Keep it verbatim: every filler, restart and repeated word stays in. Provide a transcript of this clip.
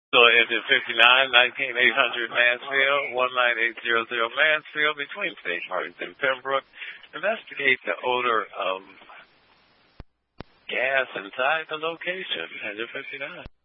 So engine fifty-nine, nineteen eight hundred Mansfield, one nine eight zero zero Mansfield, between state parties in Pembroke. Investigate the odor of gas inside the location. Engine fifty-nine.